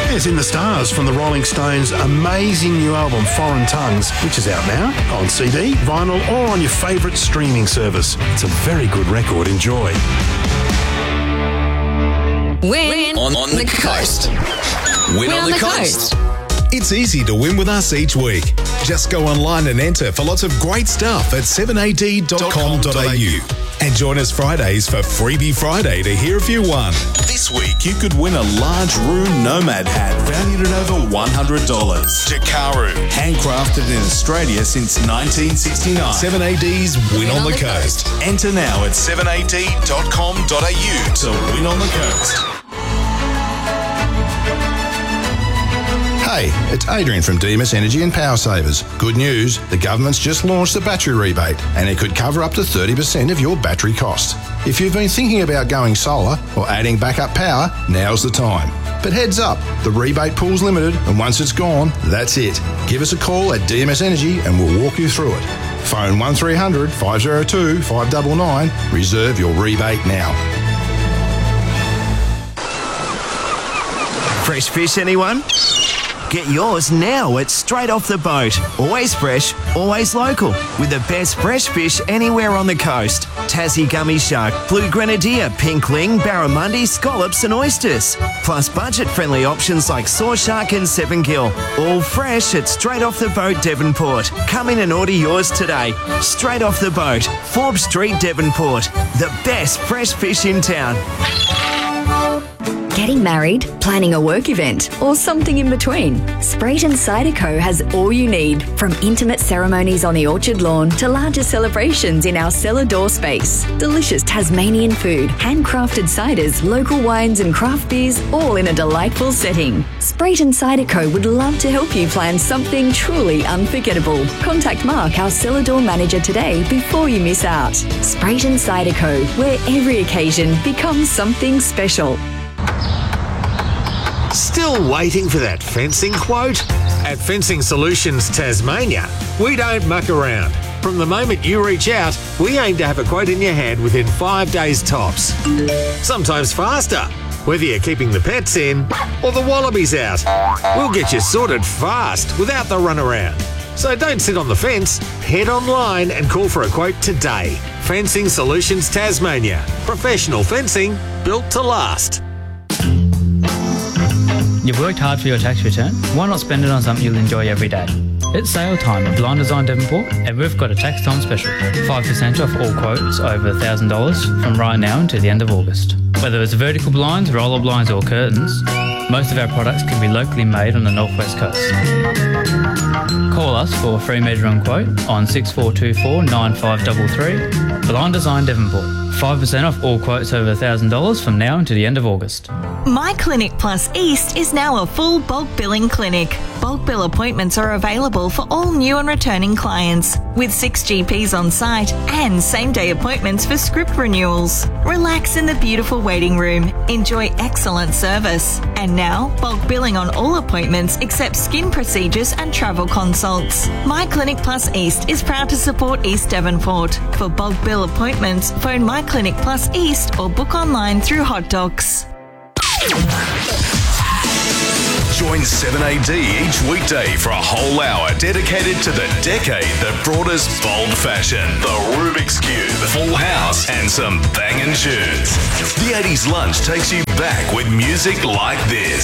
As in the Stars from the Rolling Stones' amazing new album Foreign Tongues, which is out now on CD, vinyl or on your favourite streaming service. It's a very good record. Enjoy. Win on the coast. Win on the coast. It's easy to win with us each week. Just go online and enter for lots of great stuff at 7ad.com.au. And join us Fridays for Freebie Friday to hear if you won. This week you could win a large Rune Nomad hat valued at over $100. Jakaru, handcrafted in Australia since 1969. 7AD's Win on the Coast. Enter now at 7ad.com.au to win on the coast. Hey, it's Adrian from Demus Energy and Power Savers. Good news, the government's just launched the battery rebate and it could cover up to 30% of your battery cost. If you've been thinking about going solar or adding backup power, now's the time. But heads up, the rebate pool's limited and once it's gone, that's it. Give us a call at DMS Energy and we'll walk you through it. Phone 1300 502 599. Reserve your rebate now. Fresh fish, anyone? Get yours now at Straight Off the Boat. Always fresh, always local. With the best fresh fish anywhere on the coast. Tassie gummy shark, blue grenadier, pink ling, barramundi, scallops and oysters. Plus budget-friendly options like saw shark and 7-gill. All fresh at Straight Off the Boat, Devonport. Come in and order yours today. Straight Off the Boat, Forbes Street, Devonport. The best fresh fish in town. Getting married, planning a work event, or something in between? Sprayton Cider Co. has all you need, from intimate ceremonies on the orchard lawn to larger celebrations in our cellar door space. Delicious Tasmanian food, handcrafted ciders, local wines and craft beers, all in a delightful setting. Sprayton Cider Co. would love to help you plan something truly unforgettable. Contact Mark, our cellar door manager, today before you miss out. Sprayton Cider Co., where every occasion becomes something special. Still waiting for that fencing quote? At Fencing Solutions Tasmania, we don't muck around. From the moment you reach out, we aim to have a quote in your hand within 5 days tops. Sometimes faster, whether you're keeping the pets in or the wallabies out. We'll get you sorted fast without the runaround. So don't sit on the fence, head online and call for a quote today. Fencing Solutions Tasmania. Professional fencing built to last. You've worked hard for your tax return, why not spend it on something you'll enjoy every day? It's sale time at Blind Design Devonport and we've got a tax time special. 5% off all quotes over $1,000 from right now until the end of August. Whether it's vertical blinds, roller blinds or curtains, most of our products can be locally made on the northwest coast. Call us for a free measuring quote on 6424 9533. Blind Design Devonport. 5% off all quotes over $1,000 from now until the end of August. My Clinic Plus East is now a full bulk billing clinic. Bulk bill appointments are available for all new and returning clients, with 6 GPs on site and same-day appointments for script renewals. Relax in the beautiful waiting room. Enjoy excellent service. And now, bulk billing on all appointments except skin procedures and travel consults. My Clinic Plus East is proud to support East Devonport. For bulk bill appointments, phone My Clinic Plus East or book online through Hot Docs. Join 7AD each weekday for a whole hour dedicated to the decade that brought us bold fashion, the Rubik's Cube, Full House, and some banging tunes. The 80s lunch takes you back with music like this.